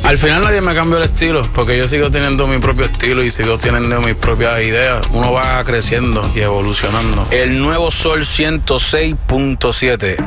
Al final nadie me cambió el estilo, porque yo sigo teniendo mi propio estilo y sigo teniendo mis propias ideas. Uno va creciendo y evolucionando. El nuevo Sol 106.7.